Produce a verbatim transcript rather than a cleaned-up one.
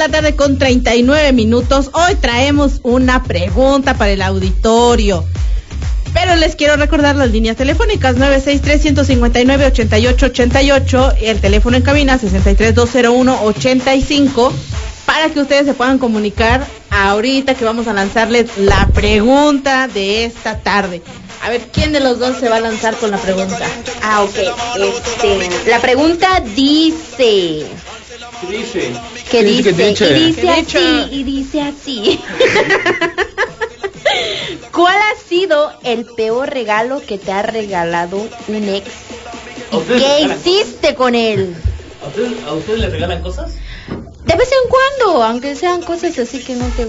la tarde con treinta y nueve minutos. Hoy traemos una pregunta para el auditorio. Pero les quiero recordar las líneas telefónicas nueve seis tres, uno cinco nueve, ocho ocho ocho ocho y el teléfono en cabina sesenta y tres, doscientos uno, ochenta y cinco para que ustedes se puedan comunicar ahorita que vamos a lanzarles la pregunta de esta tarde. A ver, ¿quién de los dos se va a lanzar con la pregunta? Ah, ok. Este, la pregunta dice... ¿Qué dice? ¿Qué dice? ¿Qué dice? Y dice ¿Qué así, dice? y dice así. ¿Cuál ha sido el peor regalo que te ha regalado un ex? ¿A ustedes ¿Qué les regalan hiciste con él? ¿A ustedes, ¿A ustedes les regalan cosas? De vez en cuando, aunque sean cosas así que no te